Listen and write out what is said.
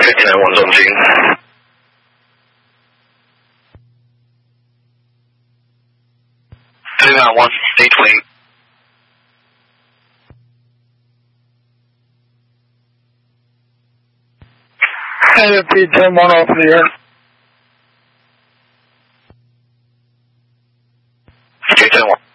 前往东京。1 State Wing. AFP 10-1 off the air. Okay, 10-1.